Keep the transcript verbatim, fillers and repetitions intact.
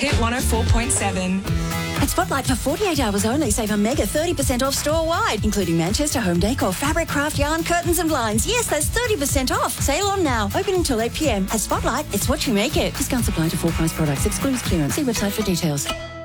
Hit one oh four point seven. At Spotlight, for forty-eight hours only, save a mega thirty percent off store-wide, including Manchester home decor, fabric, craft, yarn, curtains and blinds. Yes, that's thirty percent off. Sale on now. Open until eight p m. At Spotlight, it's what you make it. Discounts apply to full-price products. Excludes clearance. See website for details.